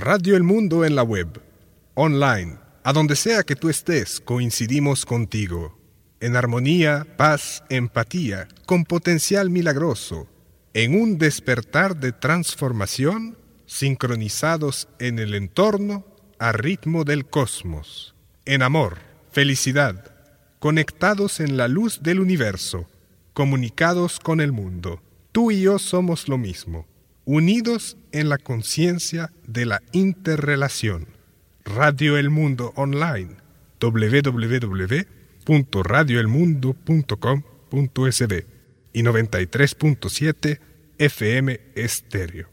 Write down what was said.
Radio El Mundo en la web, online, a donde sea que tú estés, coincidimos contigo. En armonía, paz, empatía, con potencial milagroso, en un despertar de transformación, sincronizados en el entorno, a ritmo del cosmos. En amor, felicidad, conectados en la luz del universo, comunicados con el mundo. Tú y yo somos lo mismo, unidos en la conciencia de la interrelación. Radio El Mundo Online, www.radioelmundo.com.sb y 93.7 FM Estéreo.